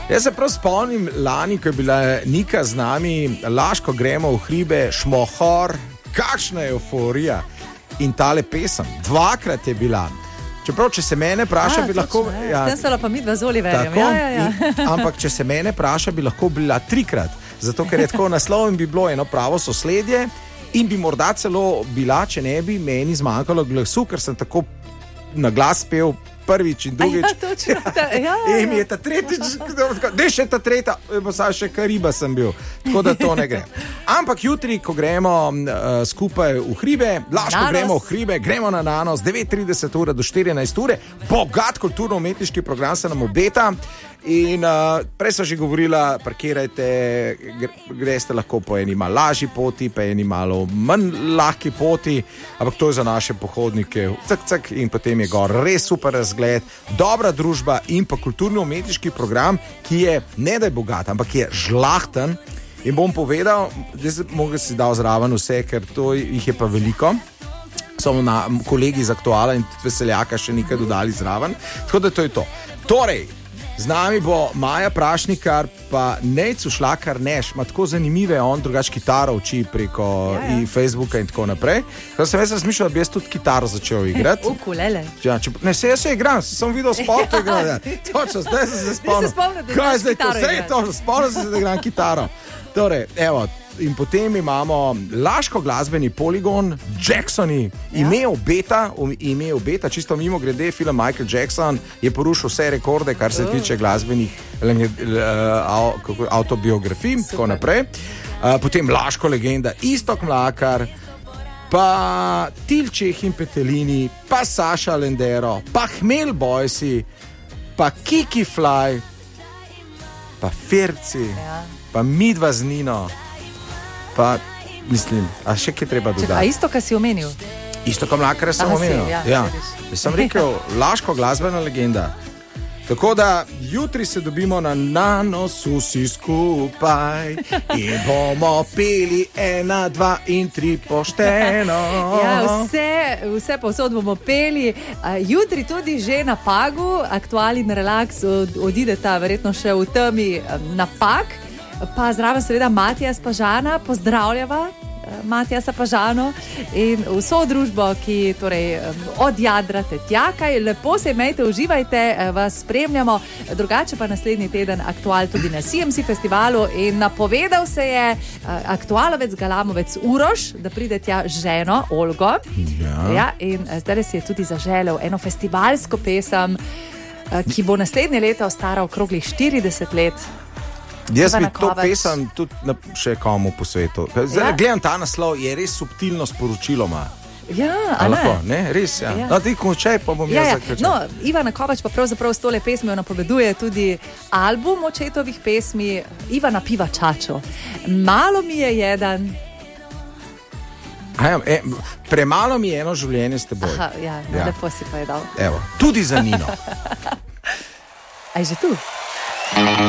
Jaz se prav spomnim lani, ko je bila Nika z nami, Laško gremo v hribe, Šmohor, kakšna euforija. In tale pesem, 2-krat je bila. Čeprav, če se mene vpraša, bi lahko... Tam so pa mi dva z Oliverjem. Ampak, če se mene vpraša, bi lahko bila 3-krat. Zato, ker je tako naslov in bi bilo eno pravo sosledje in bi morda celo bila, če ne bi meni zmanjkalo glasu, ker sem tako na glas pel prvič in drugič. In mi je ta tretjič, še ta tretja, še Kariba sem bil. Tako da to ne gre. Ampak jutri, ko gremo skupaj v hribe, Laško gremo v hribe, gremo na Nanos, 9:30 ure do 14 ure, bogat kulturno-umetniški program se nam obeta. In prej so že govorila, parkirajte, greste lahko po eni malo lažji poti, pa eni malo manj lahki poti, ampak to je za naše pohodnike cak in potem je gor res super razgled, dobra družba in pa kulturno-umetniški program, ki je ne da je bogat, ampak je žlahten. In bom povedal, da se mogo si dal zraven vse, ker to jih je pa veliko. Samo na kolegi iz Aktuala in Veseljaka še nekaj dodali zraven. Tako da to je to. Torej, z nami bo Maja Prašnikar, pa Nejc Ušlakar Neš, ima tako zanimive, on drugač kitaro uči preko Facebooka in tako naprej. Tako sem jaz razmišljal, da bi jaz tudi kitaro začel igrati. Ukulele. Ne, se jaz se igram, sem videl spot, to igram. Točno, zdaj sem se spomnil. Kaj je zdaj to? Sej to, spomnil sem se, da igram kitaro. Torej, evo, in potem imamo Laško glasbeni poligon, Jacksoni, ime obeta, čisto mimo grede, film Michael Jackson je porušil vse rekorde, kar se tiče glasbenih autobiografij, tako naprej. Potem Laško legenda, Iztok Mlakar, pa Tilčeh in Petelini, pa Saša Lendero, pa Hmel Boysi, pa Kiki Fly, pa Ferci, pa midva z Nino. Pa, mislim, a še kaj treba dodati? A isto, kar si omenil? Isto, kar Mlakar sem omenil. Ja. Sem rekel, Laško glasbena legenda. Tako da jutri se dobimo na Nanosu vsi skupaj in bomo peli 1, 2 in 3 pošteno. Ja, vse povsod bomo peli. Jutri tudi že na Pagu, Aktual in Relax odideta verjetno še v temi na Pag. Pa zraven seveda Matijas Pažana, pozdravljava Matijasa Pažano in vso družbo, ki torej od Jadra te tjakaj. Lepo se imejte, uživajte, vas spremljamo. Drugače pa naslednji teden Aktual tudi na CMC festivalu in napovedal se je aktualovec Galamovec Uroš, da pride tja ženo Olgo. Ja, in zdaj si je tudi zaželel eno festivalsko pesem, ki bo naslednje leto stara okroglih 40 let. Jaz bi to pesem tudi še komu po svetu. Gledam ta naslov, je res subtilno sporočilo ima. Ja, ne? Res, ja. No, ti končaj, pa bom jaz zaključil. No, Ivana Kovač pa pravzaprav s tole pesmijo napoveduje tudi album očetovih pesmi Ivana Piva Čačo. Malo mi je jedan. Premalo mi je eno življenje s teboj. Ja. Lepo si povedal. Evo, tudi za Nino. A je že tu?